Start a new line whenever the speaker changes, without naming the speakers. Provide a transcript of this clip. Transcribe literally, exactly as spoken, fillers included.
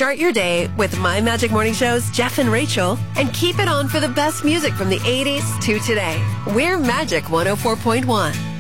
Start your day with My Magic Morning Show's Jeff and Rachel and keep it on for the best music from the eighties to today. We're Magic one oh four point one.